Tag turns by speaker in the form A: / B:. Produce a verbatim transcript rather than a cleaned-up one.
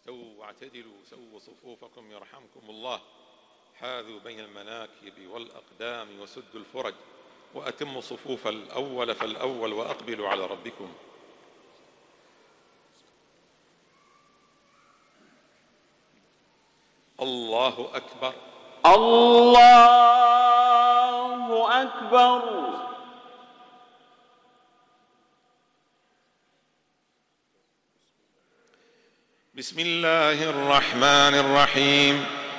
A: استووا واعتدلوا سووا صفوفكم يرحمكم الله. حاذوا بين المناكب والأقدام وسدوا الفرج، وأتموا الصفوف الأول فالأول وأقبلوا على ربكم. الله أكبر.
B: الله أكبر.
A: بسم الله الرحمن الرحيم.